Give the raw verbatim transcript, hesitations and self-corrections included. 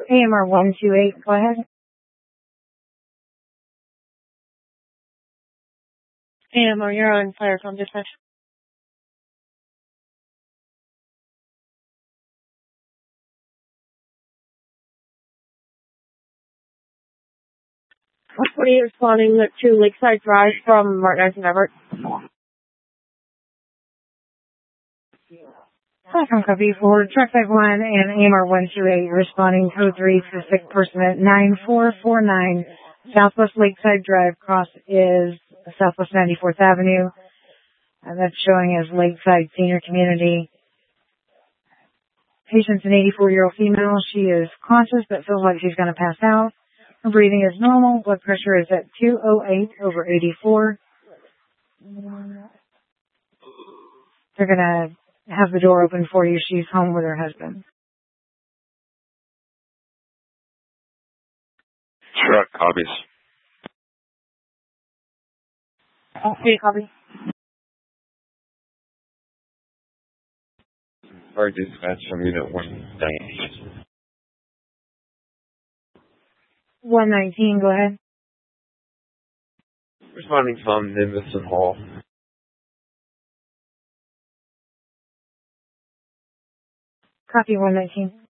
A M R one two eight, go ahead. A M R, you're on fire from dispatch. What are you responding to Lakeside Drive from Martin and Everett? Welcome, copy for Truck Type one and A M R one two eight, responding code three to the sick person at nine four four nine Southwest Lakeside Drive. Cross is Southwest ninety-fourth Avenue, and that's showing as Lakeside Senior Community. Patient's an eighty-four-year-old female. She is conscious but feels like she's going to pass out. Her breathing is normal. Blood pressure is at two oh eight over eighty-four. They're going to have the door open for you. She's home with her husband. Truck copies. Okay, copy. Sorry, dispatch from unit one nineteen. one nineteen, go ahead. Responding from Nimbus Hall. Copy one nineteen.